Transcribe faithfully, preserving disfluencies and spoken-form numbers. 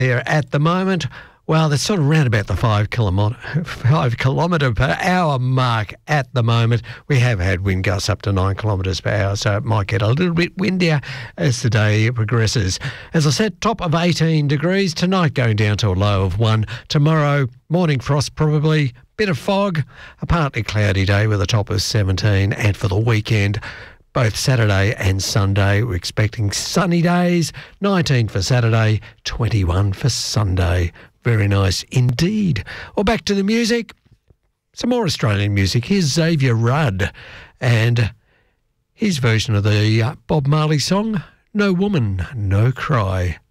There at the moment, well, they're sort of round about the five kilometre, five kilometre per hour mark at the moment. We have had wind gusts up to nine kilometres per hour, so it might get a little bit windier as the day progresses. As I said, top of eighteen degrees. Tonight going down to a low of one. Tomorrow, morning frost probably, bit of fog, a partly cloudy day with a top of seventeen. And for the weekend, both Saturday and Sunday, we're expecting sunny days. nineteen for Saturday, twenty-one for Sunday. Very nice indeed. Well, back to the music. Some more Australian music. Here's Xavier Rudd and his version of the uh, Bob Marley song, No Woman, No Cry.